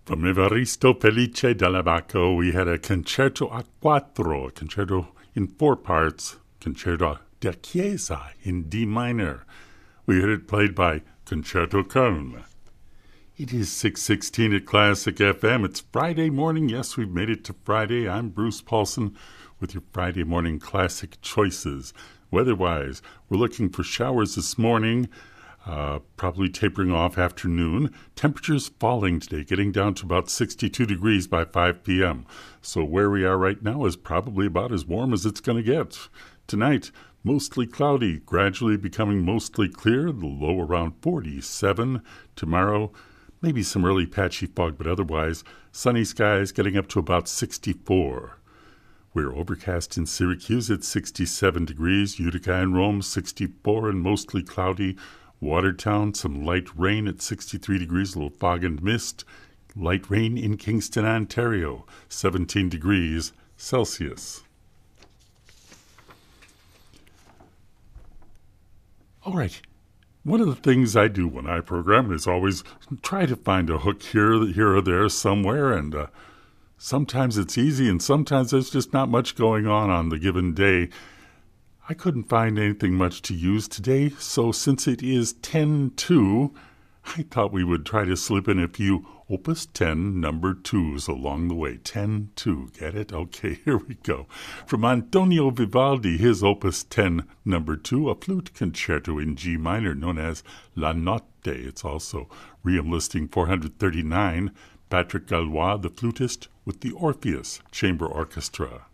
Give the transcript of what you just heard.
From Evaristo Felice Dall'Abaco, we had a concerto a quattro, a concerto in 4 parts, concerto da Chiesa in D minor. We heard it played by Concerto Köln. It is 6:16 at Classic FM. It's Friday morning. Yes, we've made it to Friday. I'm Bruce Paulson with your Friday morning classic choices. Weather-wise, we're looking for showers this morning. Probably tapering off afternoon. Temperatures falling today, getting down to about 62 degrees by 5 p.m. So where we are right now is probably about as warm as it's going to get. Tonight, mostly cloudy, gradually becoming mostly clear, the low around 47. Tomorrow, maybe some early patchy fog, but otherwise, sunny skies getting up to about 64. We're overcast in Syracuse at 67 degrees, Utica and Rome 64 and mostly cloudy. Watertown, some light rain at 63 degrees, a little fog and mist. Light rain in Kingston, Ontario, 17 degrees Celsius. All right, one of the things I do when I program is always try to find a hook here or there somewhere, and sometimes it's easy and sometimes there's just not much going on the given day. I couldn't find anything much to use today, so since it is 10-2, I thought we would try to slip in a few Opus 10 number 2s along the way. 10-2, get it? Okay, here we go. From Antonio Vivaldi, his Opus 10 number 2, a flute concerto in G minor known as La Notte. It's also Ream listing 439, Patrick Gallois, the flutist, with the Orpheus Chamber Orchestra.